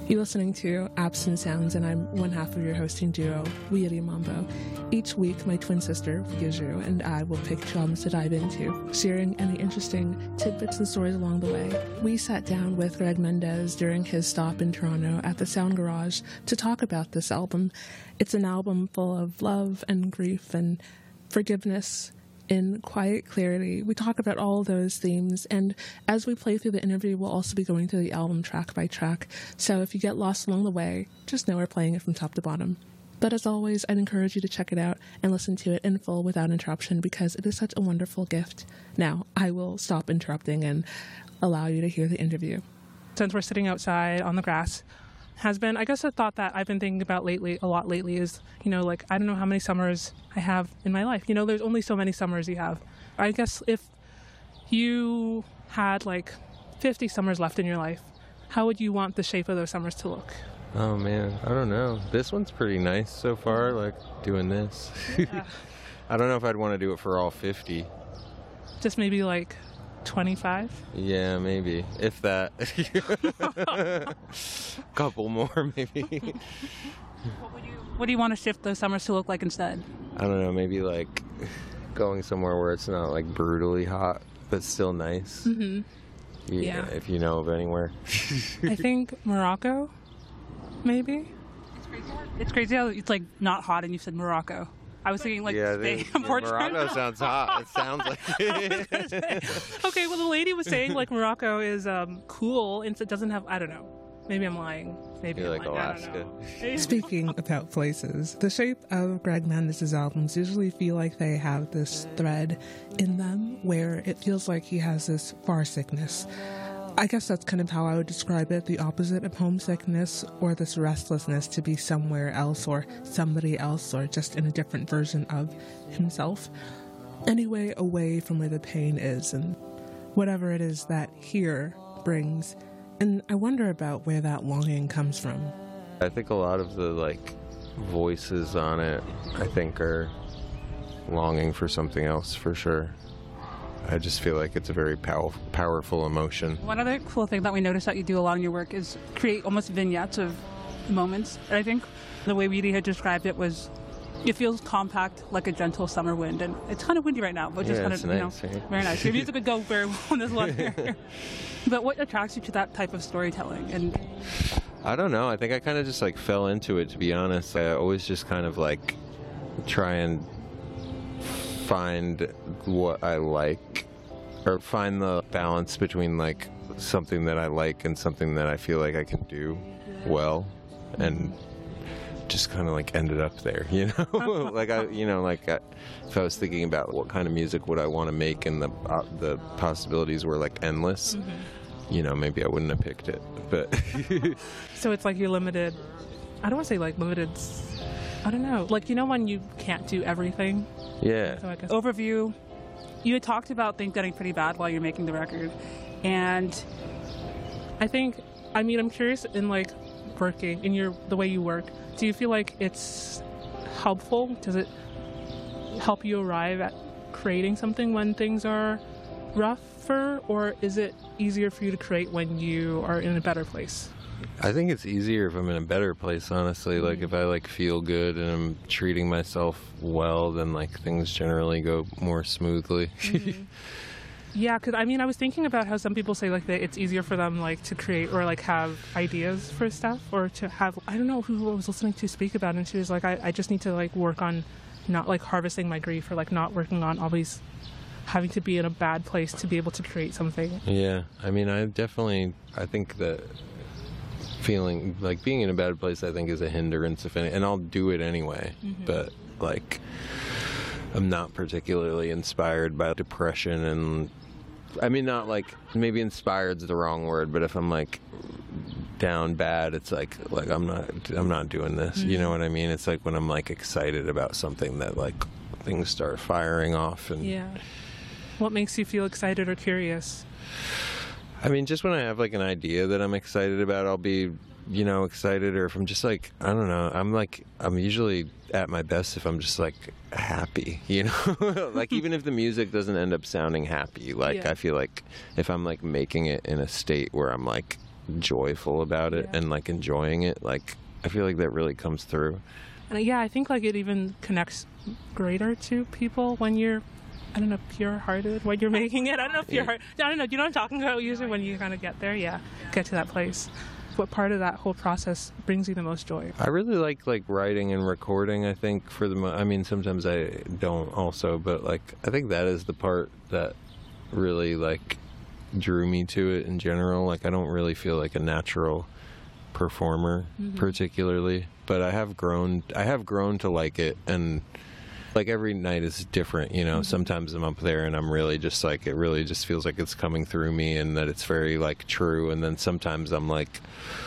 You're listening to Absent Sounds, and I'm one half of your hosting duo, Weirdy Mambo. Each week, my twin sister, Gizu, and I will pick two albums to dive into, sharing any interesting tidbits and stories along the way. We sat down with Greg Mendez during his stop in Toronto at the Sound Garage to talk about this album. It's an album full of love and grief and forgiveness in quiet clarity. We talk about all those themes, and as we play through the interview, we'll also be going through the album track by track, so if you get lost along the way, just know we're playing it from top to bottom. But as always, I'd encourage you to check it out and listen to it in full without interruption, because it is such a wonderful gift. Now, I will stop interrupting and allow you to hear the interview. Since we're sitting outside on the grass, has been, I guess, a thought that I've been thinking about a lot lately is, I don't know how many summers I have in my life. There's only so many summers you have. I guess if you had 50 summers left in your life, how would you want the shape of those summers to look? Oh man, I don't know. This one's pretty nice so far, doing this. Yeah. I don't know if I'd want to do it for all 50. Just maybe 25? Yeah, maybe. If that. Couple more, maybe. What do you want to shift those summers to look like instead? I don't know, maybe going somewhere where it's not brutally hot, but still nice. Mm-hmm. Yeah. If you know of anywhere. I think Morocco, maybe? It's crazy how it's not hot and you said Morocco. I was thinking Spain, Portugal. Morocco sounds hot. It sounds like it. Okay, well the lady was saying Morocco is cool and it doesn't have, I don't know. Maybe I'm lying. Maybe I'm lying. Alaska. I don't know. Speaking about places, the shape of Greg Mendez's albums usually feel like they have this thread in them where it feels like he has this far sickness. I guess that's kind of how I would describe it, the opposite of homesickness, or this restlessness to be somewhere else or somebody else or just in a different version of himself. Anyway, away from where the pain is and whatever it is that here brings. And I wonder about where that longing comes from. I think a lot of the voices on it, I think, are longing for something else for sure. I just feel like it's a very powerful emotion. One other cool thing that we noticed that you do a lot in your work is create almost vignettes of moments. And I think the way Weedy had described it was, it feels compact like a gentle summer wind. And it's kind of windy right now, but just kind of, nice, very nice. Your music would go very well in this weather. But what attracts you to that type of storytelling? And I don't know. I think I kind of just fell into it, to be honest. I always just kind of try and find what I like, or find the balance between something that I like and something that I feel like I can do well, and just kind of ended up there, if I was thinking about what kind of music would I want to make, and the possibilities were endless, maybe I wouldn't have picked it, but So it's you're limited. I don't want to say limited. I don't know. When you can't do everything. Yeah. So I guess overview, you had talked about things getting pretty bad while you're making the record. And I'm curious in working in the way you work. Do you feel like it's helpful? Does it help you arrive at creating something when things are rougher, or is it easier for you to create when you are in a better place? I think it's easier if I'm in a better place, honestly. If I feel good and I'm treating myself well, then things generally go more smoothly. Mm-hmm. Yeah, because I was thinking about how some people say that it's easier for them to create or have ideas for stuff, or to have, I don't know who I was listening to speak about, and she was I just need to work on not harvesting my grief, or not working on always having to be in a bad place to be able to create something. Yeah, I think that feeling being in a bad place, I think, is a hindrance, and I'll do it anyway. Mm-hmm. But I'm not particularly inspired by depression, and not maybe inspired's the wrong word, but if I'm down bad, it's I'm not doing this. Mm-hmm. You know what I mean? It's when I'm excited about something that things start firing off. And yeah. What makes you feel excited or curious? Just when I have an idea that I'm excited about, I'll be, excited, or if I'm just I don't know, I'm usually at my best if I'm just happy, even if the music doesn't end up sounding happy, I feel if I'm making it in a state where I'm joyful about it and like enjoying it. Like I feel like that really comes through. And yeah, I think like it even connects greater to people when you're, I don't know, pure-hearted when you're making it. I don't know if I don't know. Do you know what I'm talking about? Usually when you kind of get there, get to that place. What part of that whole process brings you the most joy? I really like writing and recording. I think I mean, sometimes I don't also, but like I think that is the part that really like drew me to it in general. Like I don't really feel like a natural performer particularly, but I have grown to like it, and like every night is different, you know. Sometimes I'm up there and I'm really just like, it really just feels like it's coming through me and that it's very like true, and then sometimes I'm like,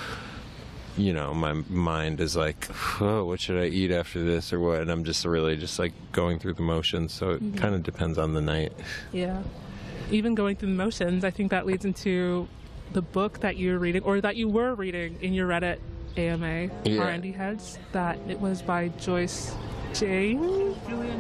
you know, my mind is like, oh, what should I eat after this or what, and I'm just really just like going through the motions, so it kind of depends on the night. Yeah, even going through the motions, I think that leads into the book that you're reading, or that you were reading in your Reddit AMA, R&D Heads, that it was by Joyce Jane?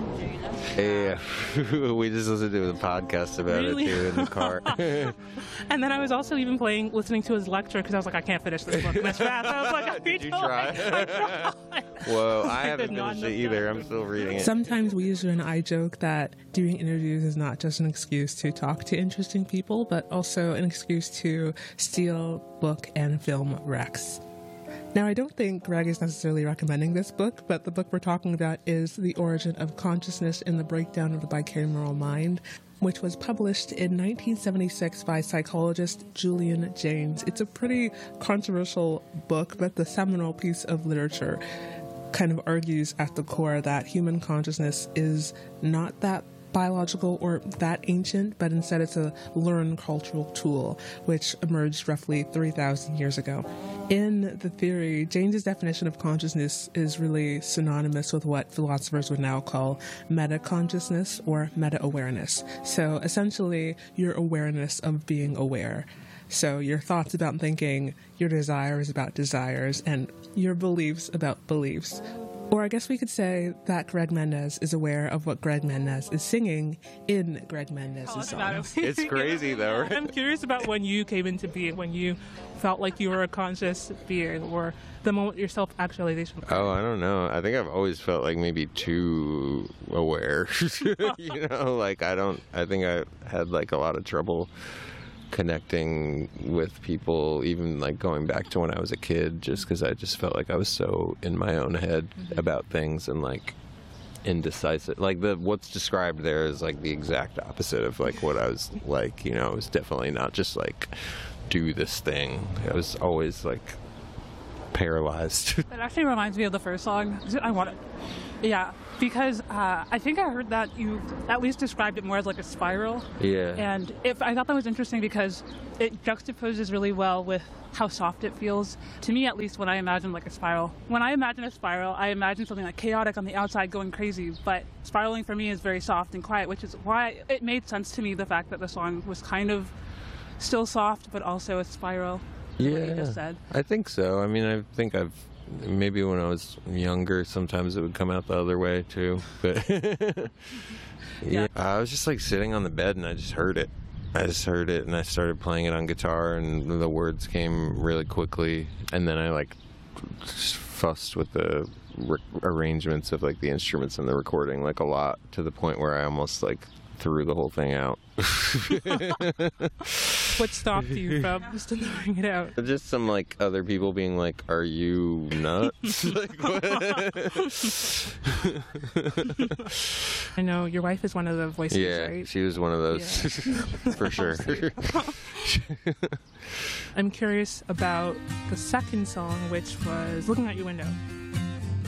Yeah, we just listened to a podcast about it too in the car. And then I was also even listening to his lecture because I was like, I can't finish this book this fast. I was like, did you try? I tried. Whoa, I haven't finished it either. I'm still reading it. Sometimes we use and I joke that doing interviews is not just an excuse to talk to interesting people, but also an excuse to steal book and film recs. Now, I don't think Greg is necessarily recommending this book, but the book we're talking about is The Origin of Consciousness and the Breakdown of the Bicameral Mind, which was published in 1976 by psychologist Julian Jaynes. It's a pretty controversial book, but the seminal piece of literature kind of argues at the core that human consciousness is not that biological or that ancient, but instead it's a learned cultural tool, which emerged roughly 3,000 years ago. In the theory, Jaynes' definition of consciousness is really synonymous with what philosophers would now call meta-consciousness or meta-awareness. So essentially, your awareness of being aware. So your thoughts about thinking, your desires about desires, and your beliefs about beliefs. Or I guess we could say that Greg Mendez is aware of what Greg Mendez is singing in Greg Mendez's song. It's crazy, though, right? I'm curious about when you came into being, when you felt like you were a conscious being, or the moment your self-actualization. Oh, I don't know. I think I've always felt like maybe too aware. You know, like I think I had like a lot of trouble connecting with people, even like going back to when I was a kid, just because I just felt like I was so in my own head about things and like indecisive. Like what's described there is like the exact opposite of like what I was like, you know. It was definitely not just like do this thing. I was always like paralyzed. It actually reminds me of the first song. I want it. Yeah, because I think I heard that you at least described it more as like a spiral. Yeah. And I thought that was interesting because it juxtaposes really well with how soft it feels. To me, at least, when I imagine like a spiral. When I imagine a spiral, I imagine something like chaotic on the outside going crazy. But spiraling for me is very soft and quiet, which is why it made sense to me, the fact that the song was kind of still soft, but also a spiral. Yeah, what you just said. I think so. I mean, I think maybe when I was younger, sometimes it would come out the other way too. But yeah, I was just like sitting on the bed and I just heard it. And I started playing it on guitar, and the words came really quickly. And then I like fussed with the arrangements of like the instruments and the recording like a lot, to the point where I almost like threw the whole thing out. What stopped you from just throwing it out? Just some like other people being like, "Are you nuts?" Like, what? I know your wife is one of the voices, right? Yeah, she was one of those, for sure. I'm curious about the second song, which was "Looking Out Your Window."